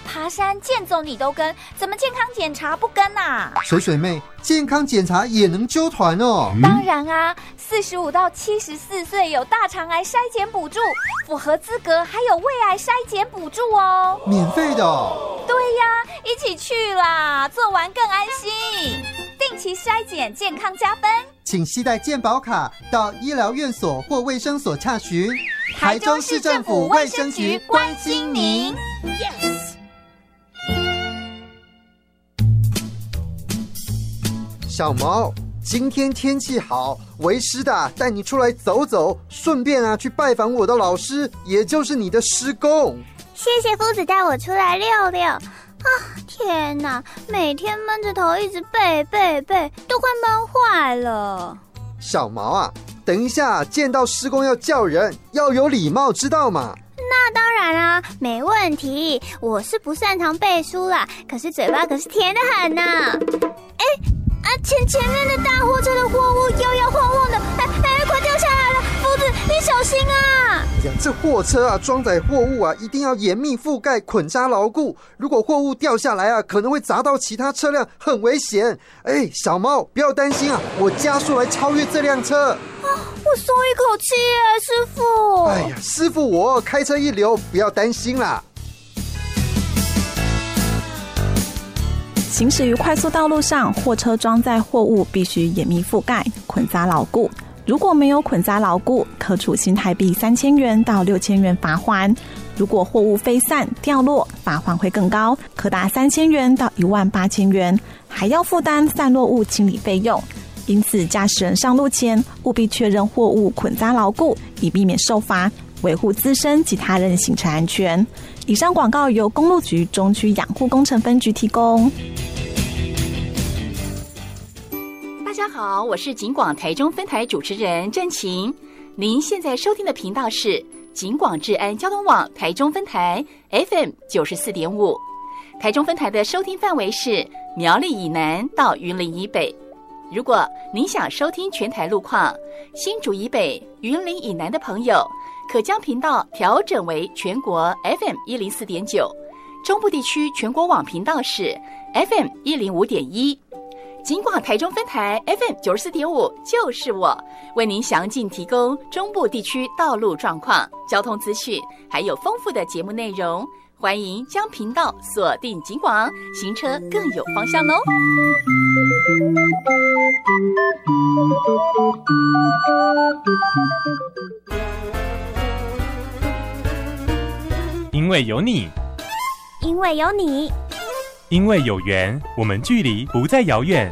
爬山健走你都跟，怎么健康检查不跟啊？ 水水妹，健康检查也能揪团哦？ 当然啊，45到74岁有大肠癌筛检补助，符合资格还有胃癌筛检补助哦。 免费的哦？ 对呀，一起去啦，做完更安心。定期筛检，健康加分。 请携带健保卡到医疗院所或卫生所洽询。 台中市政府卫生局关心您。Yes。 小毛，今天天气好，为师的带你出来走走，顺便去拜访我的老师，也就是你的师公。 谢谢夫子带我出来溜溜。天哪，每天闷着头一直背，都快闷坏了。 小毛啊，等一下见到师公要叫人，要有礼貌，知道吗？ 那当然啦，没问题。我是不擅长背书啦，可是嘴巴可是甜得很呐。前面的大货车的货物摇摇晃晃的，快掉下来了！夫子，你小心啊！ 这货车装载货物一定要严密覆盖，捆扎牢固。如果货物掉下来可能会砸到其他车辆，很危险。小猫，不要担心我加速来超越这辆车。 我松一口气耶，师父。 师父我开车一流，不要担心啦。 行驶于快速道路上，货车装载货物必须严密覆盖，捆扎牢固。如果没有捆扎牢固，可处新台币3000元到6000元罚锾。如果货物飞散掉落，罚锾会更高，可达3000元到18000元，还要负担散落物清理费用。因此，驾驶人上路前务必确认货物捆扎牢固，以避免受罚，维护自身及他人行车安全。以上广告由公路局中区养护工程分局提供。 大家好，我是警广台中分台主持人郑晴。您现在收听的频道是警广治安交通网台中分台 FM 94.5。台中分台的收听范围是苗栗以南到云林以北。如果您想收听全台路况，新竹以北、云林以南的朋友，可将频道调整为全国 FM 104.9，中部地区全国网频道是 FM 105.1。警广台中分台 FM 94.5就是我，为您详尽提供中部地区道路状况、交通资讯，还有丰富的节目内容。欢迎将频道锁定警广，行车更有方向哦。 因为有你， 因为有你， 因为有缘，我们距离不再遥远。